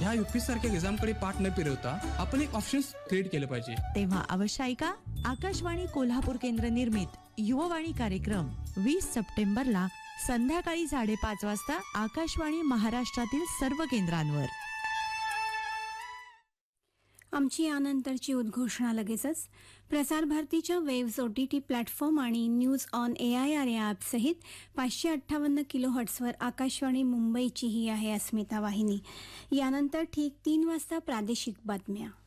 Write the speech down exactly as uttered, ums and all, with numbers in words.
ह्या युपी सारख्या एक्झामकडे पाठ न फिरवता आपण एक ऑप्शन क्रिएट केलं पाहिजे. तेव्हा अवश्य ऐका आकाशवाणी कोल्हापूर केंद्र निर्मित युववाणी कार्यक्रम वीस सप्टेंबरला संध्याकाळी साडेपाच वाजता आकाशवाणी महाराष्ट्रातील सर्व केंद्रांवर. आमची यानंतरची उद्घोषणा लगेचच. प्रसार भारतीच्या waves O T T platform आणि news on A I R या ॲपसहित पाचशे अठ्ठावन्न किलो हर्ट्सवर आकाशवाणी मुंबईची ही आहे अस्मिता वाहिनी. यानंतर ठीक तीन वाजता प्रादेशिक बातम्या.